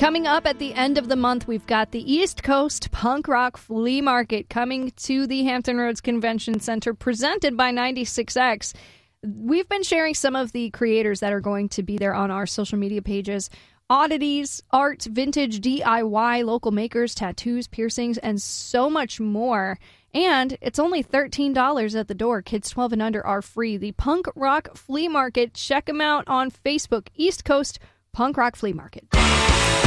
Coming up at the end of the month, we've got the East Coast Punk Rock Flea Market coming to the Hampton Roads Convention Center, presented by 96X. We've been sharing some of the creators that are going to be there on our social media pages. Oddities, art, vintage, DIY, local makers, tattoos, piercings, and so much more. And it's only $13 at the door. Kids 12 and under are free. The Punk Rock Flea Market. Check them out on Facebook. East Coast Punk Rock Flea Market.